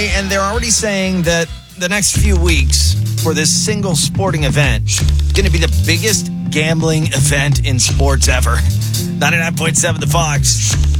And they're already saying that the next few weeks for this single sporting event is going to be the biggest gambling event in sports ever. 99.7 The Fox.